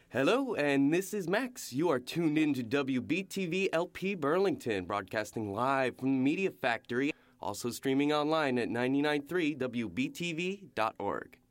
Hello, and this is Max. You are tuned in to WBTV LP Burlington, broadcasting live from the Media Factory, also streaming online at 993wbtv.org.